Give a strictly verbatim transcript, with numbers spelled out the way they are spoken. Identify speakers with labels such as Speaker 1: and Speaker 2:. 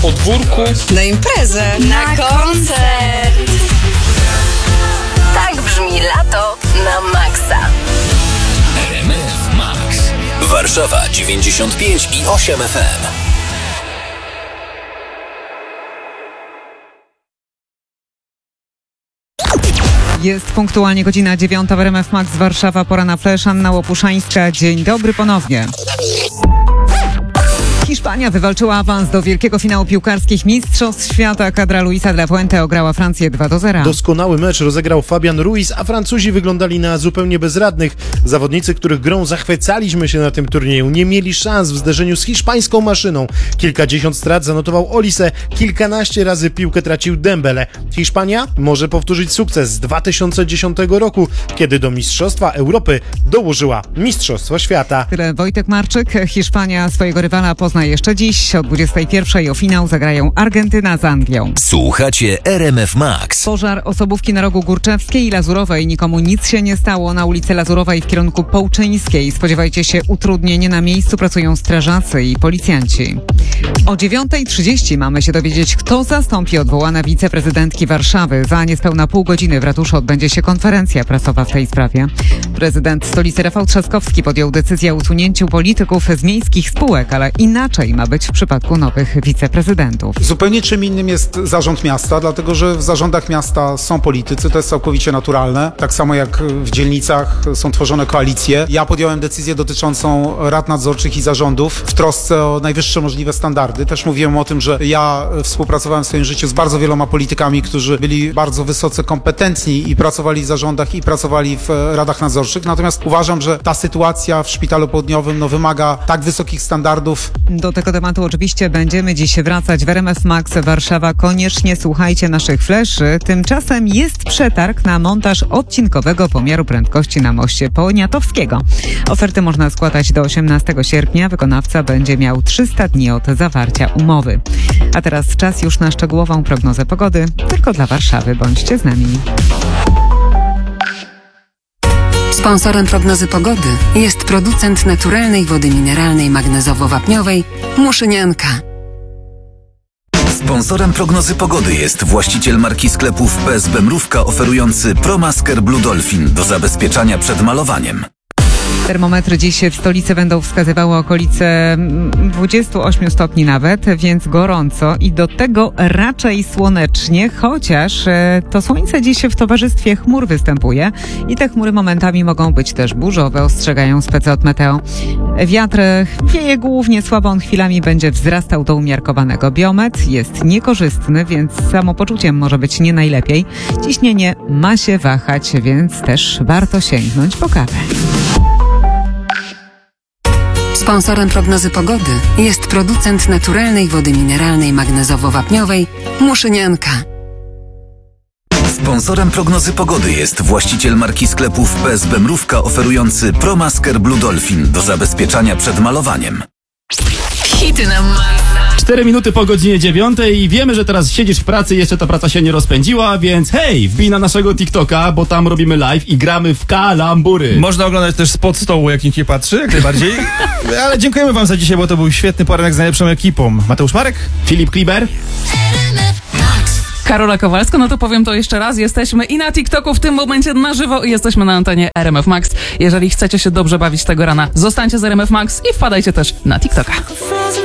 Speaker 1: podwórku,
Speaker 2: na imprezę,
Speaker 3: na koncert. Tak brzmi lato na maksa.
Speaker 4: R M F Max. Warszawa dziewięćdziesiąt pięć i osiem F M.
Speaker 5: Jest punktualnie godzina dziewiąta w R M F Max Warszawa, pora na flash. Anna Łopuszańska, dzień dobry ponownie. Hiszpania wywalczyła awans do wielkiego finału piłkarskich Mistrzostw Świata. Kadra Luisa de la Fuente ograła Francję dwa do zera.
Speaker 6: Doskonały mecz rozegrał Fabian Ruiz, a Francuzi wyglądali na zupełnie bezradnych. Zawodnicy, których grą zachwycaliśmy się na tym turnieju, nie mieli szans w zderzeniu z hiszpańską maszyną. Kilkadziesiąt strat zanotował Olise, kilkanaście razy piłkę tracił Dembele. Hiszpania może powtórzyć sukces z dwa tysiące dziesiątego roku, kiedy do Mistrzostwa Europy dołożyła Mistrzostwo Świata.
Speaker 5: Tyle Wojtek Marczyk. Hiszpania swojego rywala pozna jeszcze dziś. O dwudziestej pierwszej o finał zagrają Argentyna z Anglią.
Speaker 4: Słuchacie R M F Max.
Speaker 5: Pożar osobówki na rogu Górczewskiej i Lazurowej. Nikomu nic się nie stało. Na ulicy Lazurowej w kierunku Połczyńskiej. Spodziewajcie się utrudnień. Na miejscu pracują strażacy i policjanci. O dziewiątej trzydzieści mamy się dowiedzieć, kto zastąpi odwołane wiceprezydentki Warszawy. Za niespełna pół godziny w ratuszu odbędzie się konferencja prasowa w tej sprawie. Prezydent stolicy Rafał Trzaskowski podjął decyzję o usunięciu polityków z miejskich spółek, ale inaczej ma być w przypadku nowych wiceprezydentów.
Speaker 7: Zupełnie czym innym jest zarząd miasta, dlatego że w zarządach miasta są politycy, to jest całkowicie naturalne. Tak samo jak w dzielnicach są tworzone koalicje. Ja podjąłem decyzję dotyczącą rad nadzorczych i zarządów w trosce o najwyższe możliwe standardy. Też mówiłem o tym, że ja współpracowałem w swoim życiu z bardzo wieloma politykami, którzy byli bardzo wysoce kompetentni i pracowali w zarządach i pracowali w radach nadzorczych. Natomiast uważam, że ta sytuacja w Szpitalu Południowym no, wymaga tak wysokich standardów.
Speaker 5: Do tego tematu oczywiście będziemy dziś wracać w R M F Max Warszawa. Koniecznie słuchajcie naszych fleszy. Tymczasem jest przetarg na montaż odcinkowego pomiaru prędkości na moście Poniatowskiego. Oferty można składać do osiemnastego sierpnia. Wykonawca będzie miał trzysta dni od zawarcia umowy. A teraz czas już na szczegółową prognozę pogody. Tylko dla Warszawy. Bądźcie z nami.
Speaker 8: Sponsorem prognozy pogody jest producent naturalnej wody mineralnej magnezowo-wapniowej Muszynianka.
Speaker 4: Sponsorem prognozy pogody jest właściciel marki sklepów P S B Mrówka oferujący ProMasker Blue Dolphin do zabezpieczania przed malowaniem.
Speaker 5: Termometry dziś w stolicy będą wskazywały okolice dwudziestu ośmiu stopni nawet, więc gorąco i do tego raczej słonecznie, chociaż to słońce dziś w towarzystwie chmur występuje i te chmury momentami mogą być też burzowe, ostrzegają specy od meteo. Wiatr wieje głównie słabo, on chwilami będzie wzrastał do umiarkowanego. Biometr jest niekorzystny, więc samopoczuciem może być nie najlepiej. Ciśnienie ma się wahać, więc też warto sięgnąć po kawę.
Speaker 8: Sponsorem prognozy pogody jest producent naturalnej wody mineralnej magnezowo-wapniowej Muszynianka.
Speaker 4: Sponsorem prognozy pogody jest właściciel marki sklepów P S B Mrówka oferujący ProMasker Blue Dolphin do zabezpieczania przed malowaniem.
Speaker 3: Hity na maksa.
Speaker 9: Cztery minuty po godzinie dziewiątej i wiemy, że teraz siedzisz w pracy i jeszcze ta praca się nie rozpędziła, więc hej, wbij na naszego TikToka, bo tam robimy live i gramy w kalambury.
Speaker 10: Można oglądać też spod stołu, jak nikt nie patrzy, jak najbardziej. Ale dziękujemy wam za dzisiaj, bo to był świetny poranek z najlepszą ekipą. Mateusz Marek,
Speaker 9: Filip Kliber,
Speaker 11: Karola Kowalska, no to powiem to jeszcze raz, jesteśmy i na TikToku w tym momencie na żywo i jesteśmy na antenie R M F Max. Jeżeli chcecie się dobrze bawić tego rana, zostańcie z R M F Max i wpadajcie też na TikToka.